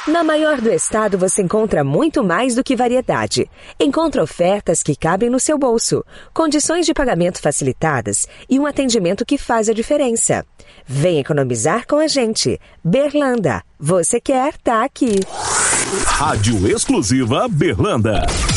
Na maior do estado você encontra muito mais do que variedade. Encontra ofertas que cabem no seu bolso, condições de pagamento facilitadas e um atendimento que faz a diferença. Vem economizar com a gente. Berlanda, você quer, tá aqui. Rádio Exclusiva Berlanda.